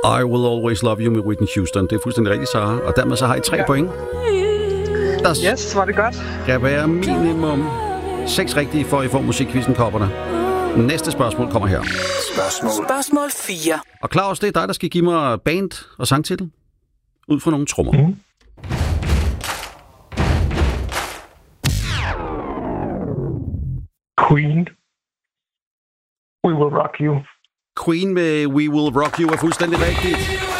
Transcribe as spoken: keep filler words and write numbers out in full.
I Will Always Love You med Whitney Houston. Det er fuldstændig rigtigt, Sara. Og dermed så har I tre ja. point. Der yes, var det godt. Skal være minimum seks rigtige, for at I får musikquizzen kopperne. Næste spørgsmål kommer her. Spørgsmål. Spørgsmål fire. Og Claus, det er dig, der skal give mig band og sangtitel. Ud fra nogle trommer. Mm. Queen. We Will Rock You. Queen med We Will Rock You er fuldstændig rigtigt.